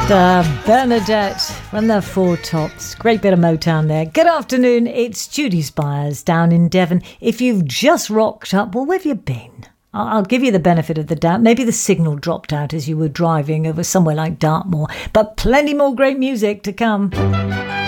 Bernadette from the Four Tops. Great bit of Motown there. Good afternoon, it's Judy Spires down in Devon. If you've just rocked up, well, where have you been? I'll give you the benefit of the doubt. Maybe the signal dropped out as you were driving over somewhere like Dartmoor, but plenty more great music to come.